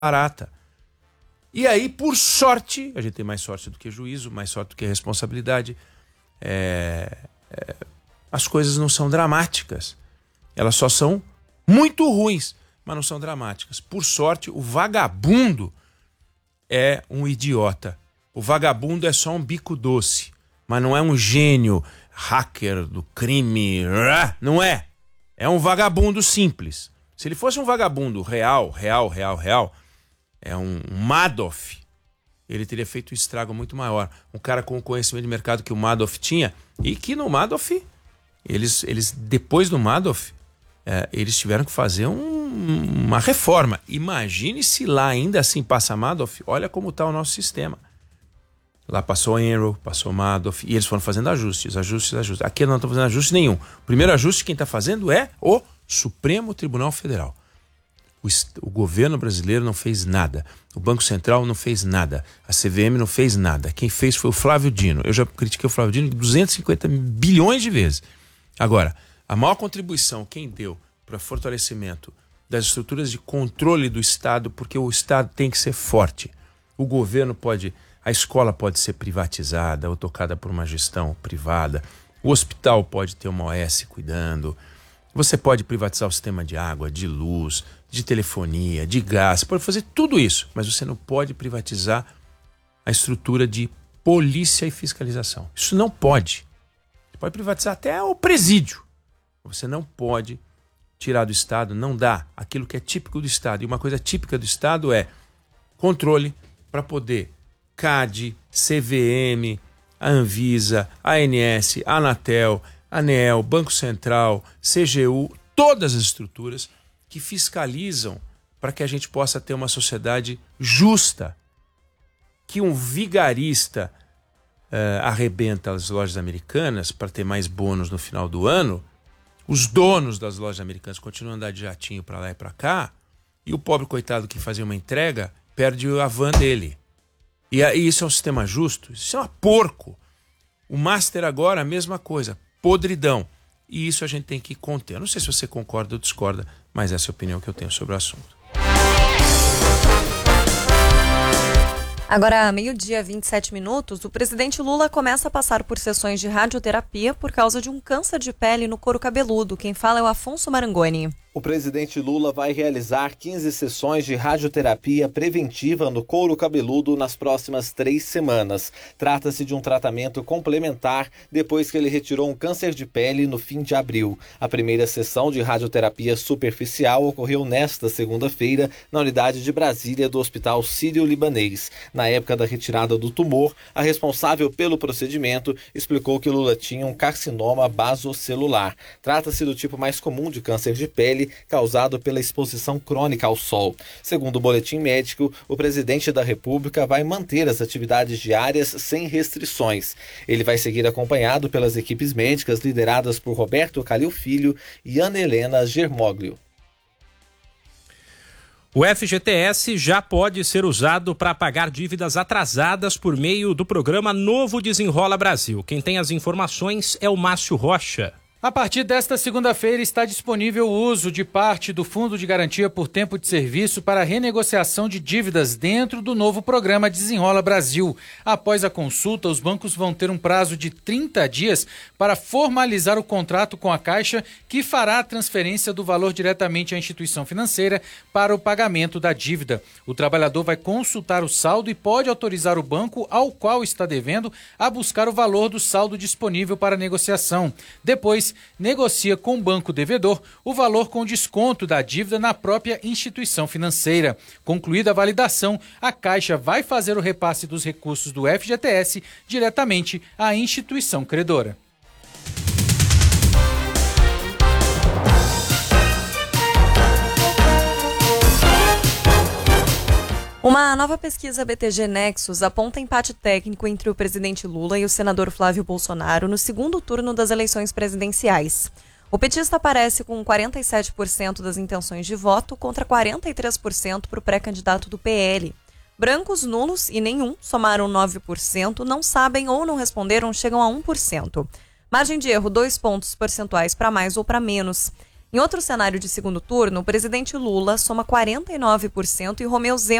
barata. E aí, por sorte, a gente tem mais sorte do que juízo, mais sorte do que responsabilidade, as coisas não são dramáticas. Elas só são muito ruins, mas não são dramáticas. Por sorte, o vagabundo é um idiota. O vagabundo é só um bico doce, mas não é um gênio hacker do crime. Não é. É um vagabundo simples. Se ele fosse um vagabundo real, é um Madoff, ele teria feito um estrago muito maior. Um cara com o conhecimento de mercado que o Madoff tinha, e que no Madoff, eles depois do Madoff, eles tiveram que fazer uma reforma. Imagine se lá ainda assim passa Madoff. Olha como está o nosso sistema. Lá passou Enron, passou Madoff, e eles foram fazendo ajustes. Aqui não estão fazendo ajuste nenhum. O primeiro ajuste quem está fazendo é o Supremo Tribunal Federal. O governo brasileiro não fez nada. O Banco Central não fez nada. A CVM não fez nada. Quem fez foi o Flávio Dino. Eu já critiquei o Flávio Dino 250 bilhões de vezes. Agora, a maior contribuição quem deu para fortalecimento das estruturas de controle do Estado, porque o Estado tem que ser forte. O governo pode... A escola pode ser privatizada ou tocada por uma gestão privada. O hospital pode ter uma OS cuidando. Você pode privatizar o sistema de água, de luz, de telefonia, de gás. Você pode fazer tudo isso, mas você não pode privatizar a estrutura de polícia e fiscalização. Isso não pode. Você pode privatizar até o presídio. Você não pode tirar do Estado, não dá aquilo que é típico do Estado. E uma coisa típica do Estado é controle para poder CAD, CVM, a Anvisa, a ANS, a Anatel, a ANEEL, Banco Central, CGU, todas as estruturas que fiscalizam para que a gente possa ter uma sociedade justa. Que um vigarista arrebenta as lojas americanas para ter mais bônus no final do ano, os donos das lojas americanas continuam a andar de jatinho para lá e para cá, e o pobre coitado que fazia uma entrega perde a van dele. E isso é um sistema justo? Isso é um porco. O Master agora, a mesma coisa. Podridão. E isso a gente tem que conter. Eu não sei se você concorda ou discorda, mas essa é a opinião que eu tenho sobre o assunto. Agora, 12:27, o presidente Lula começa a passar por sessões de radioterapia por causa de um câncer de pele no couro cabeludo. Quem fala é o Afonso Marangoni. O presidente Lula vai realizar 15 sessões de radioterapia preventiva no couro cabeludo nas próximas 3 semanas. Trata-se de um tratamento complementar depois que ele retirou um câncer de pele no fim de abril. A primeira sessão de radioterapia superficial ocorreu nesta segunda-feira na unidade de Brasília do Hospital Sírio-Libanês. Na época da retirada do tumor, a responsável pelo procedimento explicou que Lula tinha um carcinoma basocelular. Trata-se do tipo mais comum de câncer de pele causado pela exposição crônica ao sol. Segundo o boletim médico, o presidente da República vai manter as atividades diárias sem restrições. Ele vai seguir acompanhado pelas equipes médicas lideradas por Roberto Calil Filho e Ana Helena Germoglio. O FGTS já pode ser usado para pagar dívidas atrasadas por meio do programa Novo Desenrola Brasil. Quem tem as informações é o Márcio Rocha. A partir desta segunda-feira está disponível o uso de parte do Fundo de Garantia por Tempo de Serviço para renegociação de dívidas dentro do novo programa Desenrola Brasil. Após a consulta, os bancos vão ter um prazo de 30 dias para formalizar o contrato com a Caixa, que fará a transferência do valor diretamente à instituição financeira para o pagamento da dívida. O trabalhador vai consultar o saldo e pode autorizar o banco ao qual está devendo a buscar o valor do saldo disponível para negociação. Depois, negocia com o banco devedor o valor com desconto da dívida na própria instituição financeira. Concluída a validação, a Caixa vai fazer o repasse dos recursos do FGTS diretamente à instituição credora. Uma nova pesquisa BTG Nexus aponta empate técnico entre o presidente Lula e o senador Flávio Bolsonaro no segundo turno das eleições presidenciais. O petista aparece com 47% das intenções de voto contra 43% para o pré-candidato do PL. Brancos, nulos e nenhum somaram 9%, não sabem ou não responderam chegam a 1%. Margem de erro 2 pontos percentuais para mais ou para menos. Em outro cenário de segundo turno, o presidente Lula soma 49% e Romeu Zema